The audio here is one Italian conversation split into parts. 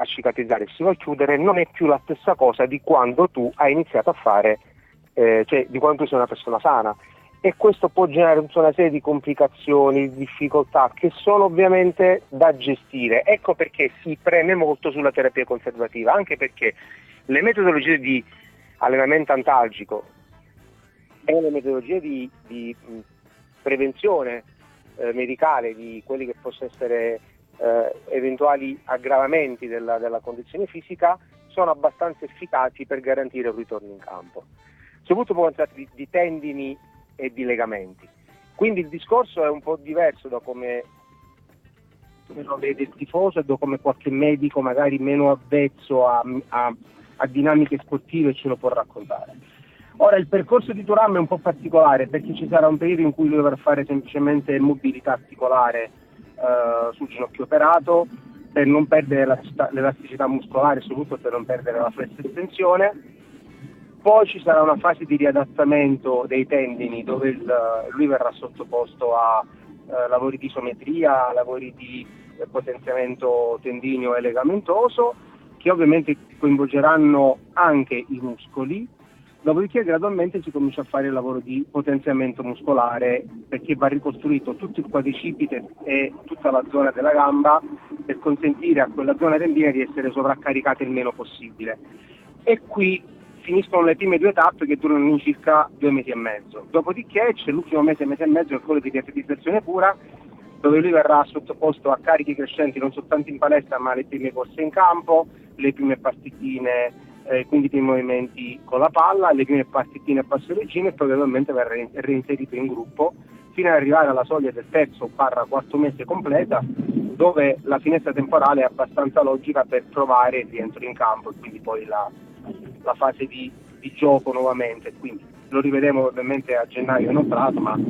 cicatrizzare, si va a chiudere, non è più la stessa cosa di quando tu hai iniziato a fare, cioè di quando tu sei una persona sana, e questo può generare tutta una serie di complicazioni, di difficoltà che sono ovviamente da gestire. Ecco perché si preme molto sulla terapia conservativa, anche perché le metodologie di allenamento antalgico e le metodologie di prevenzione medicale di quelli che possono essere eventuali aggravamenti della condizione fisica sono abbastanza efficaci per garantire un ritorno in campo, soprattutto per quanto si tratta di tendini e di legamenti. Quindi il discorso è un po' diverso da come lo vede il tifoso e da come qualche medico magari meno avvezzo a dinamiche sportive ce lo può raccontare. Ora, il percorso di Thuram è un po' particolare perché ci sarà un periodo in cui lui dovrà fare semplicemente mobilità articolare sul ginocchio operato per non perdere l'elasticità muscolare, soprattutto per non perdere la flessione. Poi ci sarà una fase di riadattamento dei tendini dove lui verrà sottoposto a lavori di isometria, lavori di potenziamento tendineo e legamentoso, che ovviamente coinvolgeranno anche i muscoli. Dopodiché gradualmente si comincia a fare il lavoro di potenziamento muscolare, perché va ricostruito tutto il quadricipite e tutta la zona della gamba per consentire a quella zona tendinea di essere sovraccaricata il meno possibile. E qui finiscono le prime 2 tappe che durano in circa 2 mesi e mezzo. Dopodiché c'è l'ultimo mese e mezzo, che è quello di riatletizzazione pura, dove lui verrà sottoposto a carichi crescenti non soltanto in palestra, ma le prime corse in campo, le prime partitine, quindi i primi movimenti con la palla, le prime partitine a basso regime, e poi ovviamente verrà reinserito in gruppo fino ad arrivare alla soglia del 3/4 mese completa, dove la finestra temporale è abbastanza logica per provare il rientro in campo e quindi poi la fase di gioco nuovamente. Quindi lo rivedremo ovviamente a gennaio inoltrato, ma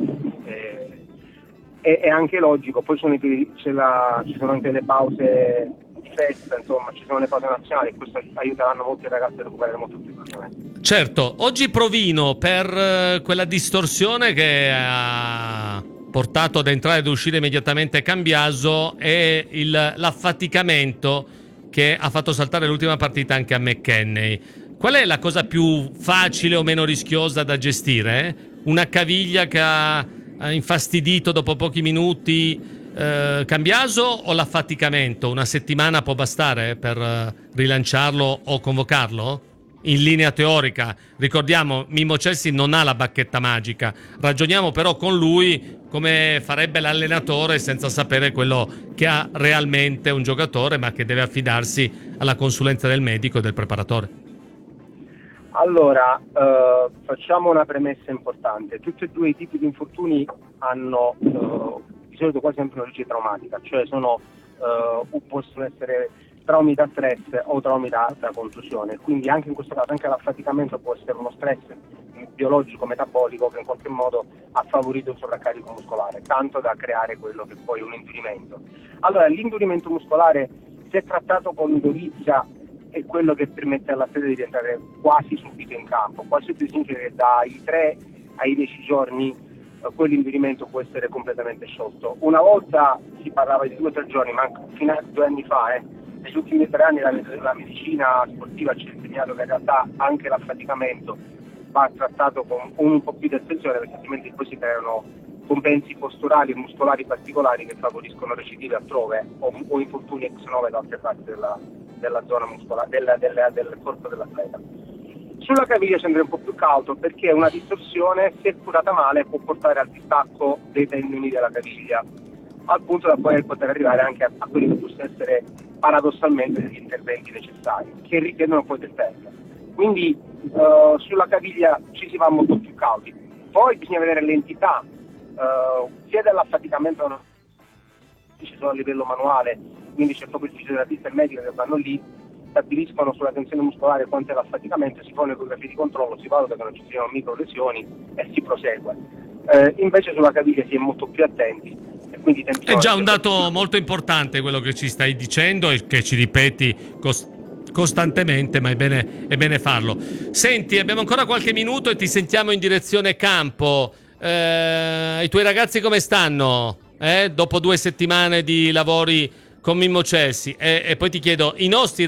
è anche logico. Poi ci sono anche le pause di festa, insomma ci sono le pause nazionali, e questo aiuteranno molti ragazzi a recuperare molto più velocemente. Certo, oggi Provino, per quella distorsione che ha portato ad entrare ed uscire immediatamente Cambiaso, e l'affaticamento che ha fatto saltare l'ultima partita anche a McKenney. Qual è la cosa più facile o meno rischiosa da gestire? Una caviglia che ha infastidito dopo pochi minuti Cambiaso, o l'affaticamento? Una settimana può bastare per rilanciarlo o convocarlo? In linea teorica, ricordiamo, Mimmo Celsi non ha la bacchetta magica, ragioniamo però con lui come farebbe l'allenatore, senza sapere quello che ha realmente un giocatore, ma che deve affidarsi alla consulenza del medico e del preparatore. Allora, facciamo una premessa importante. Tutti e 2 i tipi di infortuni hanno di solito quasi sempre un'origine traumatica, cioè possono essere traumi da stress o traumi da contusione, quindi anche in questo caso anche l'affaticamento può essere uno stress biologico metabolico che in qualche modo ha favorito il sovraccarico muscolare, tanto da creare quello che poi è un indurimento. Allora, l'indurimento muscolare, se trattato con dovizia, è quello che permette all'atleta di rientrare quasi subito in campo, quasi subito significa che dai 3 ai 10 giorni quell'indurimento può essere completamente sciolto. Una volta si parlava di 2 o 3 giorni, ma fino a 2 anni fa, negli ultimi 3 anni la medicina sportiva ci ha insegnato che in realtà anche l'affaticamento va trattato con un po' più di attenzione, perché altrimenti poi si creano compensi posturali e muscolari particolari che favoriscono recidive altrove o infortuni ex novo da altre parti della zona muscolare del corpo dell'atleta. Sulla caviglia ci andrei un po' più cauto, perché una distorsione, se curata male, può portare al distacco dei tendini della caviglia, al punto da poi poter arrivare anche a quelli che possono essere paradossalmente degli interventi necessari, che richiedono poi del tempo. Quindi sulla caviglia ci si va molto più cauti. Poi bisogna vedere l'entità sia dell'affaticamento che ci sono a livello manuale, quindi c'è proprio il fisioterapista e il medico che vanno lì, stabiliscono sulla tensione muscolare quanto è l'affaticamento, si fa un'ecografia di controllo, si valuta che non ci siano micro lesioni e si prosegue. Invece sulla caviglia si è molto più attenti. E quindi è già un dato molto importante quello che ci stai dicendo e che ci ripeti costantemente, ma è bene farlo. Senti, abbiamo ancora qualche minuto e ti sentiamo in direzione campo. I tuoi ragazzi come stanno? Dopo 2 settimane di lavori con Mimmo Celsi, e poi ti chiedo, i nostri